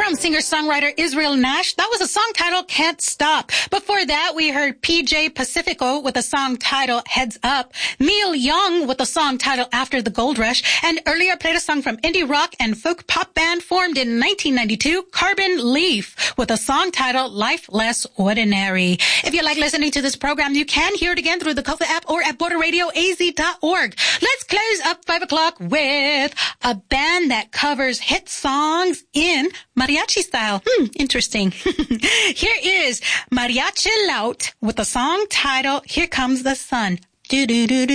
from singer-songwriter Israel Nash. That was a song titled Can't Stop. Before that, we heard PJ Pacifico with a song titled Heads Up, Neil Young with a song titled After the Gold Rush, and earlier I played a song from indie rock and folk pop band formed in 1992, Carbon Leaf, with a song titled Life Less Ordinary. If you like listening to this program, you can hear it again through the Kofa app or at borderradioaz.org. Let's close up 5 o'clock with a band that covers hit songs in mariachi style. Interesting. Here is Mariachi Laut with a song titled Here Comes the Sun. Do do do do.